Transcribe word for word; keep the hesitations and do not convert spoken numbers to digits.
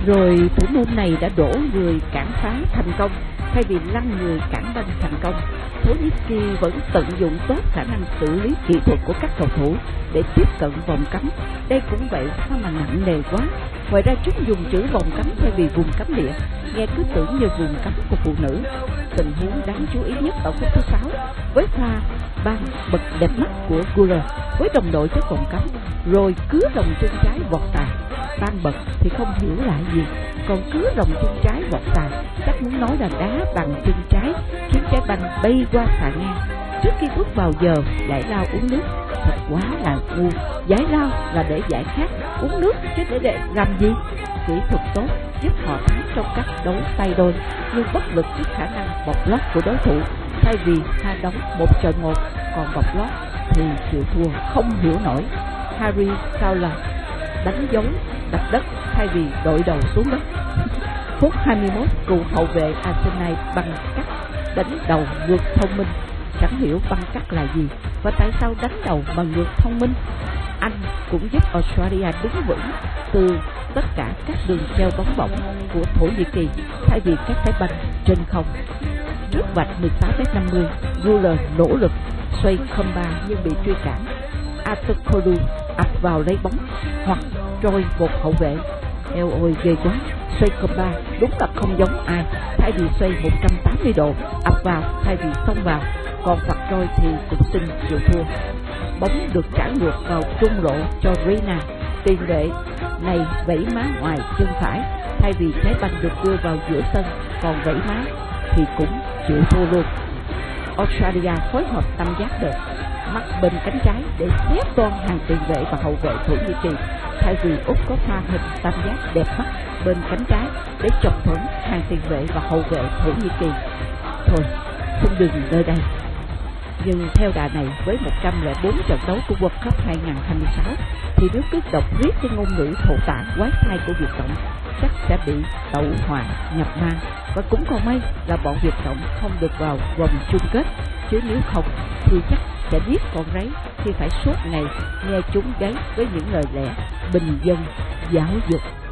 Rồi thủ môn này đã đổ người cản phá thành công thay vì lăn người cản banh thành công. Thổ Nhĩ Kỳ vẫn tận dụng tốt khả năng xử lý kỹ thuật của các cầu thủ để tiếp cận vòng cấm. Đây cũng vậy, sao mà nặng nề quá. Ngoài ra chúng dùng chữ vòng cấm thay vì vùng cấm địa, nghe cứ tưởng như vùng cấm của phụ nữ. Tình huống đáng chú ý nhất ở phút thứ sáu với pha ban bật đẹp mắt của Guler với đồng đội trước vòng cấm, rồi cứa rồng chân trái vọt tài. Ban bật thì không hiểu là gì, còn cứa rồng chân trái vọt tài chắc muốn nói là đá bằng chân trái khiến trái banh bay qua xà ngang. Trước khi bước vào giờ giải lao uống nước, thật quá là ngu. Giải lao là để giải khát, uống nước chứ để để làm gì? Kỹ thuật tốt giúp họ thắng trong các đấu tay đôi, nhưng bất lực trước khả năng bọc lót của đối thủ. Thay vì tha đóng một trận một, còn bọc lót thì chịu thua không hiểu nổi. Harry Fowler đánh dấu đập đất thay vì đội đầu xuống đất. Phút hai mươi mốt, cựu hậu vệ Arsenal băng cắt đánh đầu ngược thông minh. Chẳng hiểu băng cắt là gì và tại sao đánh đầu mà ngược thông minh. Anh cũng giúp Australia đứng vững từ tất cả các đường treo bóng bổng của Thổ Nhĩ Kỳ thay vì các trái banh trên không. Trước vạch mười sáu mét năm mươi, Guler nỗ lực xoay comba nhưng bị truy cản. Atokolu ập vào lấy bóng hoặc trôi một hậu vệ. Eo ôi ghê quá, xoay comba đúng là không giống ai. Thay vì xoay một trăm tám mươi độ ập vào thay vì xông vào, còn phạt trôi thì cũng xin chịu thua. Bóng được trả ngược vào trung lộ cho Reina. Tiền vệ này vẫy má ngoài chân phải thay vì trái banh được đưa vào giữa sân, còn vẫy má thì cũng chịu thua luôn. Australia phối hợp tam giác đẹp mắt bên cánh trái để xếp toan hàng tiền vệ và hậu vệ Thổ Nhĩ Kỳ, thay vì Úc có pha hình tam giác đẹp mắt bên cánh trái để chọc thuẫn hàng tiền vệ và hậu vệ Thổ Nhĩ Kỳ. Thôi, xin đừng nơi đây. Nhưng theo đà này, với một trăm lẻ bốn trận đấu của World Cup hai không hai sáu, thì nếu cứ đọc riết cái ngôn ngữ thổ tả quái thai của Việt Cộng, chắc sẽ bị tẩu hỏa nhập ma. Và cũng còn may là bọn Việt Cộng không được vào vòng chung kết, chứ nếu không thì chắc sẽ biết con rấy khi phải suốt ngày nghe chúng gáy với những lời lẽ bình dân giáo dục.